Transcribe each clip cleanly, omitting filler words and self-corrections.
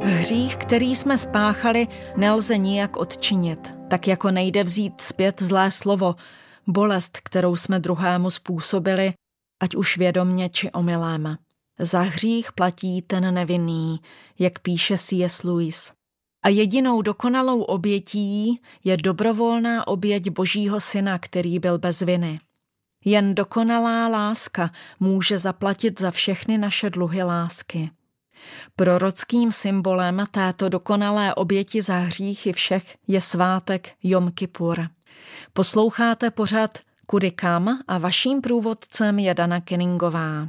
Hřích, který jsme spáchali, nelze nijak odčinit, tak jako nejde vzít zpět zlé slovo, bolest, kterou jsme druhému způsobili, ať už vědomně či omylem. Za hřích platí ten nevinný, jak píše C.S. Lewis. A jedinou dokonalou obětí je dobrovolná oběť Božího Syna, který byl bez viny. Jen dokonalá láska může zaplatit za všechny naše dluhy lásky. Prorockým symbolem této dokonalé oběti za hříchy všech je svátek Jom Kipur. Posloucháte pořad Kudy kam a vaším průvodcem je Dana Kenningová.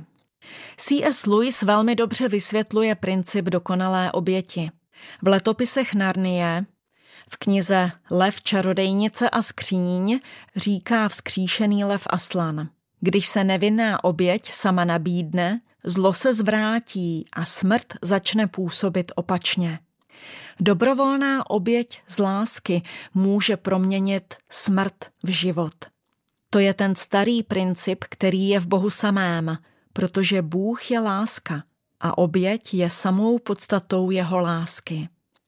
C.S. Lewis velmi dobře vysvětluje princip dokonalé oběti. V letopisech Narnie, v knize Lev, čarodejnice a skříň říká vzkříšený lev Aslan. Když se nevinná oběť sama nabídne, zlo se zvrátí a smrt začne působit opačně. Dobrovolná oběť z lásky může proměnit smrt v život. To je ten starý princip, který je v Bohu samém, protože Bůh je láska a oběť je samou podstatou jeho lásky.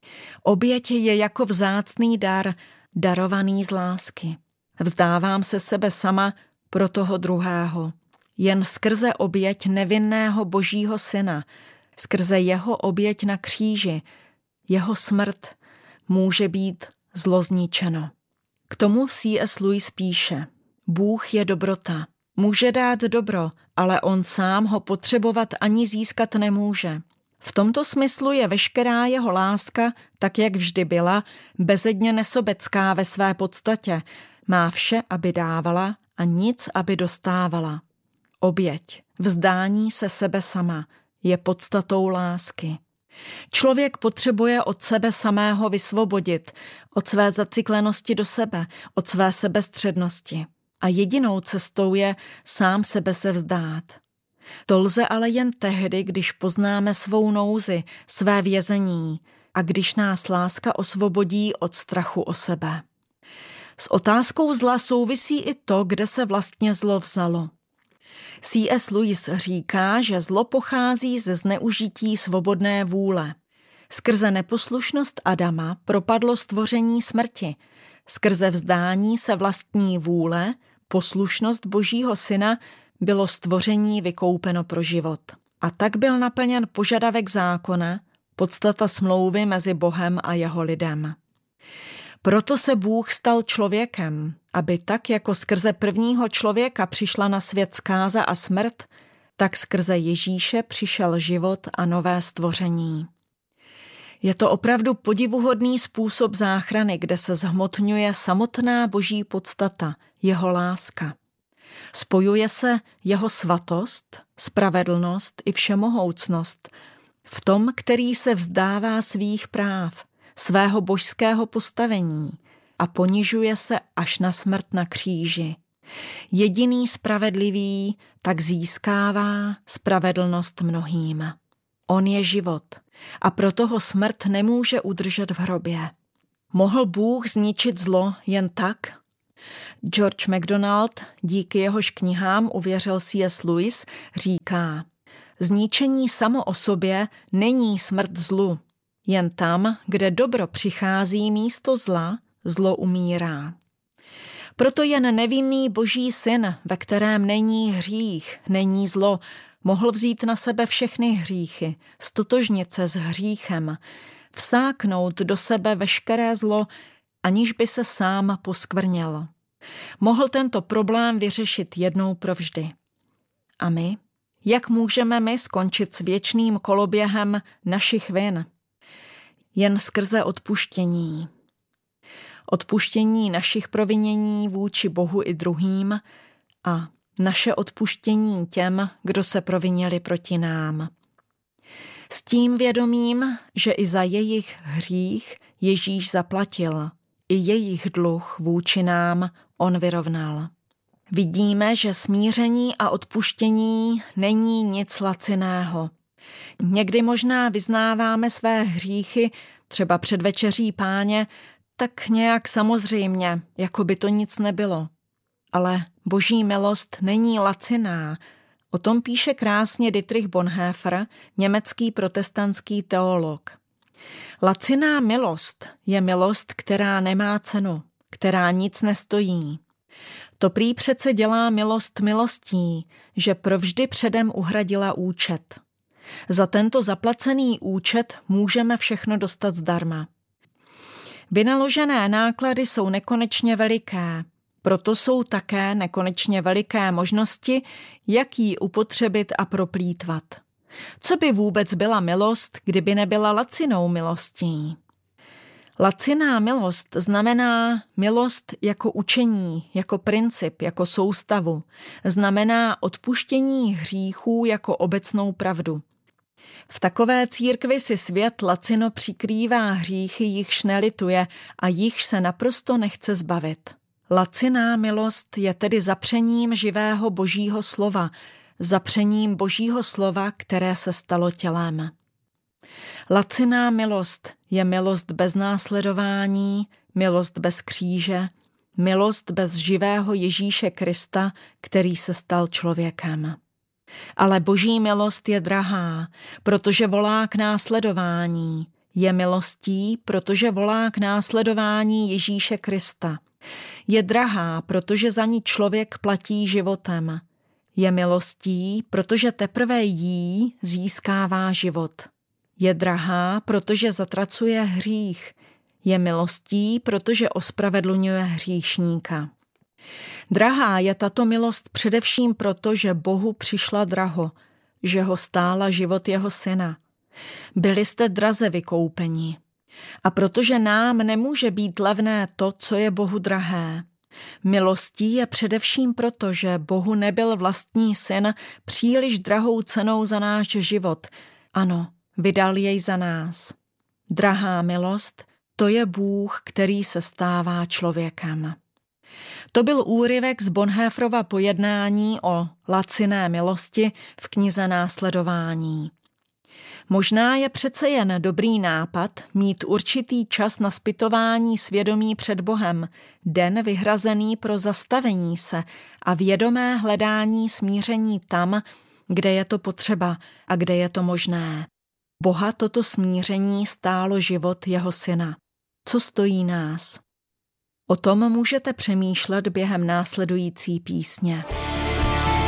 Oběť je jako vzácný dar, darovaný z lásky. Vzdávám se sebe sama pro toho druhého. Jen skrze oběť nevinného Božího Syna, skrze jeho oběť na kříži, jeho smrt může být zlo zničeno. K tomu C.S. Lewis píše: Bůh je dobrota. Může dát dobro, ale on sám ho potřebovat ani získat nemůže. V tomto smyslu je veškerá jeho láska, tak jak vždy byla, bezedně nesobecká ve své podstatě. Má vše, aby dávala a nic, aby dostávala. Oběť, vzdání se sebe sama, je podstatou lásky. Člověk potřebuje od sebe samého vysvobodit, od své zaciklenosti do sebe, od své sebestřednosti. A jedinou cestou je sám sebe se vzdát. To lze ale jen tehdy, když poznáme svou nouzi, své vězení a když nás láska osvobodí od strachu o sebe. S otázkou zla souvisí i to, kde se vlastně zlo vzalo. C.S. Lewis říká, že zlo pochází ze zneužití svobodné vůle. Skrze neposlušnost Adama propadlo stvoření smrti. Skrze vzdání se vlastní vůle, poslušnost Božího Syna, bylo stvoření vykoupeno pro život. A tak byl naplněn požadavek zákona, podstata smlouvy mezi Bohem a jeho lidem. Proto se Bůh stal člověkem, aby tak jako skrze prvního člověka přišla na svět zkáza a smrt, tak skrze Ježíše přišel život a nové stvoření. Je to opravdu podivuhodný způsob záchrany, kde se zhmotňuje samotná Boží podstata, jeho láska. Spojuje se jeho svatost, spravedlnost i všemohoucnost v tom, který se vzdává svých práv, svého božského postavení a ponižuje se až na smrt na kříži. Jediný spravedlivý tak získává spravedlnost mnohým. On je život a proto ho smrt nemůže udržet v hrobě. Mohl Bůh zničit zlo jen tak? George MacDonald, díky jehož knihám uvěřil C.S. Lewis, říká: zničení samo o sobě není smrt zlu. Jen tam, kde dobro přichází místo zla, zlo umírá. Proto jen nevinný Boží Syn, ve kterém není hřích, není zlo, mohl vzít na sebe všechny hříchy, stotožnit se s hříchem, vsáknout do sebe veškeré zlo, aniž by se sám poskvrněl. Mohl tento problém vyřešit jednou provždy. A my? Jak můžeme my skončit s věčným koloběhem našich vin? Jen skrze odpuštění. Odpuštění našich provinění vůči Bohu i druhým a naše odpuštění těm, kdo se provinili proti nám. S tím vědomím, že i za jejich hřích Ježíš zaplatil, i jejich dluh vůči nám on vyrovnal. Vidíme, že smíření a odpuštění není nic laciného. Někdy možná vyznáváme své hříchy, třeba před večeří Páně, tak nějak samozřejmě, jako by to nic nebylo. Ale Boží milost není laciná. O tom píše krásně Dietrich Bonhoeffer, německý protestantský teolog. Laciná milost je milost, která nemá cenu, která nic nestojí. To prý přece dělá milost milostí, že provždy předem uhradila účet. Za tento zaplacený účet můžeme všechno dostat zdarma. Vynaložené náklady jsou nekonečně veliké, proto jsou také nekonečně veliké možnosti, jak ji upotřebit a proplýtvat. Co by vůbec byla milost, kdyby nebyla lacinou milostí? Laciná milost znamená milost jako učení, jako princip, jako soustavu. Znamená odpuštění hříchů jako obecnou pravdu. V takové církvi si svět lacino přikrývá hříchy, jichž nelituje a jichž se naprosto nechce zbavit. Laciná milost je tedy zapřením živého Božího slova, zapřením Božího slova, které se stalo tělem. Laciná milost je milost bez následování, milost bez kříže, milost bez živého Ježíše Krista, který se stal člověkem. Ale Boží milost je drahá, protože volá k následování. Je milostí, protože volá k následování Ježíše Krista. Je drahá, protože za ní člověk platí životem. Je milostí, protože teprve jí získává život. Je drahá, protože zatracuje hřích. Je milostí, protože ospravedlňuje hříšníka. Drahá je tato milost především proto, že Bohu přišla draho, že ho stála život jeho syna. Byli jste draze vykoupeni. A protože nám nemůže být levné to, co je Bohu drahé. Milostí je především proto, že Bohu nebyl vlastní syn příliš drahou cenou za náš život. Ano, vydal jej za nás. Drahá milost, to je Bůh, který se stává člověkem. To byl úryvek z Bonhoefferova pojednání o laciné milosti v knize Následování. Možná je přece jen dobrý nápad mít určitý čas na zpytování svědomí před Bohem, den vyhrazený pro zastavení se a vědomé hledání smíření tam, kde je to potřeba a kde je to možné. Boha toto smíření stálo život jeho syna. Co stojí nás? O tom můžete přemýšlet během následující písně.